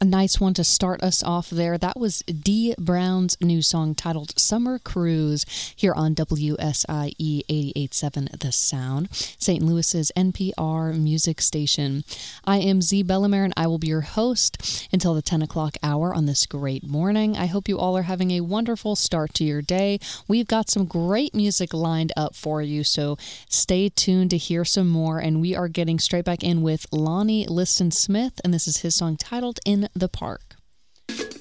A nice one to start us off there. That was Dee Brown's new song titled Summer Cruise here on WSIE 88.7 The Sound, St. Louis's NPR music station. I am Z Bellamere, and I will be your host until the 10 o'clock hour on this great morning. I hope you all are having a wonderful start to your day. We've got some great music lined up for you, so stay tuned to hear some more. And we are getting straight back in with Lonnie Liston Smith, and this is his song titled In the Park.